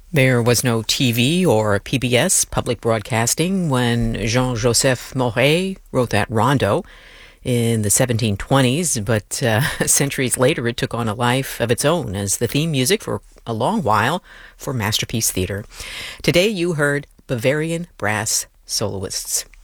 There was no TV or PBS, public broadcasting, when Jean-Joseph Mauret wrote that rondo in the 1720s, but centuries later it took on a life of its own as the theme music for a long while for Masterpiece Theater. Today you heard Bavarian brass soloists.